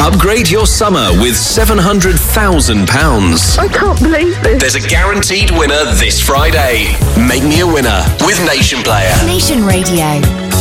Upgrade your summer with £700,000. I can't believe this. There's a guaranteed winner this Friday. Make me a winner with Nation Player. Nation Radio.